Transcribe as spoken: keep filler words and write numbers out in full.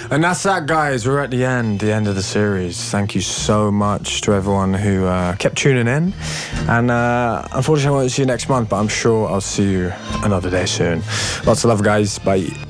And that's that, guys. We're at the end, the end of the series. Thank you so much to everyone who uh, kept tuning in. And uh, unfortunately, I won't see you next month, but I'm sure I'll see you another day soon. Lots of love, guys. Bye.